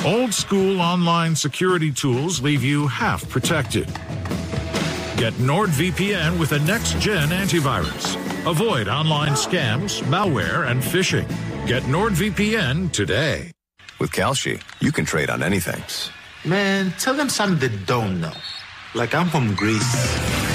Old school online security tools leave you half protected. Get NordVPN with a next-gen antivirus. Avoid online scams, malware, and phishing. Get NordVPN today. With Kalshi, you can trade on anything. Man, tell them something they don't know. Like I'm from Greece.